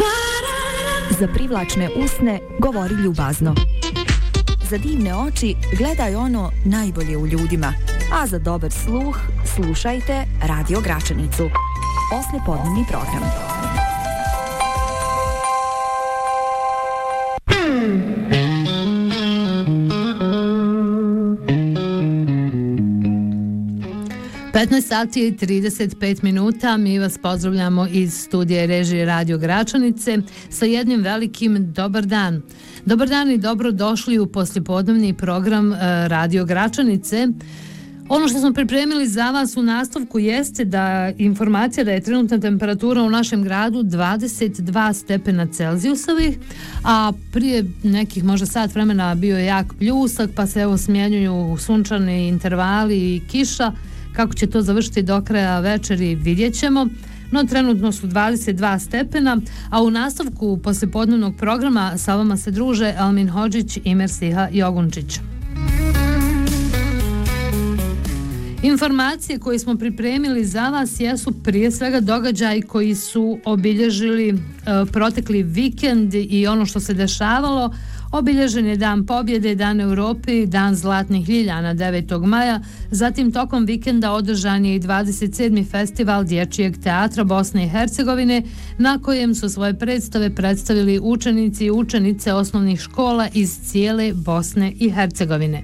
Za privlačne usne govori ljubazno. Za divne oči gledaj ono najbolje u ljudima. A za dobar sluh slušajte Radio Gračanicu. Poslijepodnevni program. sati i 35 minuta. Mi vas pozdravljamo iz studija režije Radio Gračanice sa jednim velikim dobar dan. Dobar dan i dobro došli u poslijepodnevni program Radio Gračanice. Ono što smo pripremili za vas u nastavku jeste da informacija da je trenutna temperatura u našem gradu 22 stepena Celzijusovih, a prije nekih možda sat vremena bio je jak pljusak, pa se evo smjenjuju sunčani intervali i kiša. Kako će to završiti do kraja večeri vidjet ćemo, no trenutno su 22 stepena, a u nastavku poslijepodnevnog programa sa vama se druže Elmin Hodžić i Mersiha Jogunčić. Informacije koje smo pripremili za vas jesu prije svega događaji koji su obilježili protekli vikend i ono što se dešavalo. Obilježen je Dan pobjede, Dan Europe, Dan zlatnih ljiljana 9. maja, zatim tokom vikenda održan je i 27. festival Dječjeg teatra Bosne i Hercegovine, na kojem su svoje predstave predstavili učenici i učenice osnovnih škola iz cijele Bosne i Hercegovine.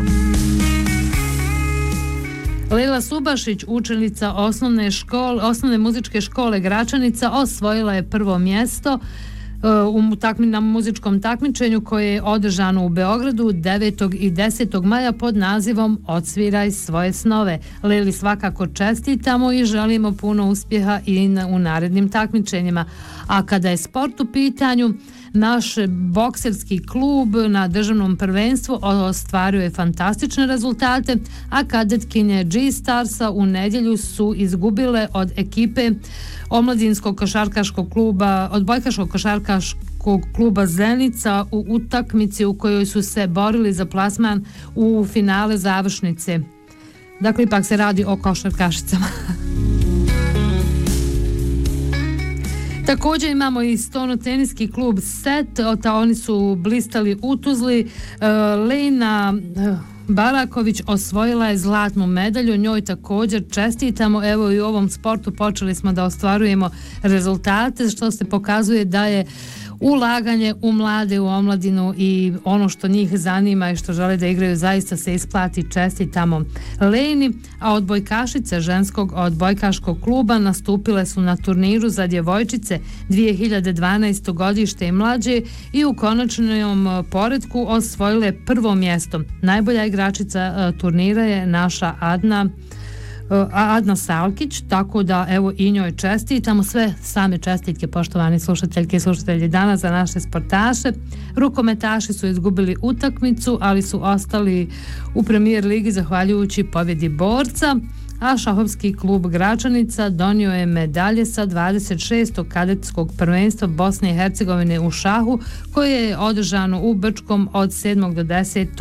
Lejla Subašić, učenica osnovne muzičke škole Gračanica, osvojila je prvo mjesto na muzičkom takmičenju koje je održano u Beogradu 9. i 10. maja pod nazivom Odsviraj svoje snove. Leli svakako čestitamo i želimo puno uspjeha i u narednim takmičenjima. A kada je sport u pitanju, naš bokserski klub na državnom prvenstvu ostvario je fantastične rezultate, a kadetkinje G-Starsa u nedjelju su izgubile od ekipe omladinskog košarkaškog kluba, od bojkaškog košarkaškog kluba Zenica u utakmici u kojoj su se borili za plasman u finale završnice. Dakle, ipak se radi o košarkašicama. Također imamo i stono-teniski klub Set, oni su blistali u Tuzli. Lejna Baraković osvojila je zlatnu medalju, njoj također čestitamo. Evo i u ovom sportu počeli smo da ostvarujemo rezultate, što se pokazuje da je ulaganje u mlade, u omladinu i ono što njih zanima i što žele da igraju zaista se isplati. Čestitamo Lejni, a odbojkašice ženskog odbojkaškog kluba nastupile su na turniru za djevojčice 2012. godište i mlađe i u konačnom poretku osvojile prvo mjesto. Najbolja igračica turnira je naša Adna Salkić, tako da evo i njoj čestitamo. Sve same čestitke, poštovani slušateljke i slušatelji, danas za naše sportaše. Rukometaši su izgubili utakmicu, ali su ostali u Premier ligi zahvaljujući pobjedi Borca, a šahovski klub Gračanica donio je medalje sa 26. kadetskog prvenstva Bosne i Hercegovine u šahu, koje je održano u Brčkom od 7. do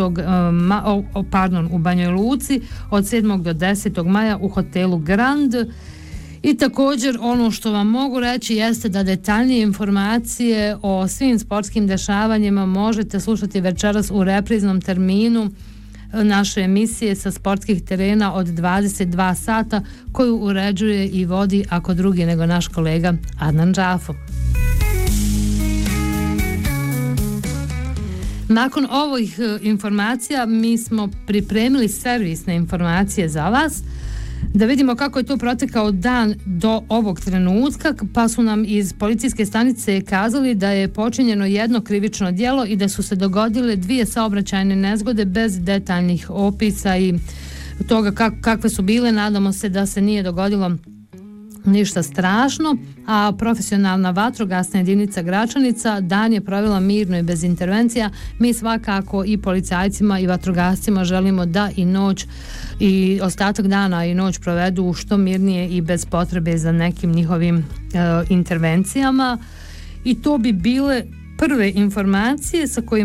10. u Banjoj Luci od 7. do 10. maja u hotelu Grand. I također ono što vam mogu reći jeste da detaljnije informacije o svim sportskim dešavanjima možete slušati večeras u repriznom terminu naše emisije sa sportskih terena od 22 sata koju uređuje i vodi ako drugi nego naš kolega Adnan Džafo. Nakon ovih informacija mi smo pripremili servisne informacije za vas da vidimo kako je to protekao dan do ovog trenutka, pa su nam iz policijske stanice kazali da je počinjeno jedno krivično djelo i da su se dogodile dvije saobraćajne nezgode bez detaljnih opisa i toga kakve su bile. Nadamo se da se nije dogodilo ništa strašno, a profesionalna vatrogasna jedinica Gračanica dan je provela mirno i bez intervencija. Mi svakako i policajcima i vatrogascima želimo da i noć i ostatak dana i noć provedu što mirnije i bez potrebe za nekim njihovim intervencijama. I to bi bile prve informacije sa kojima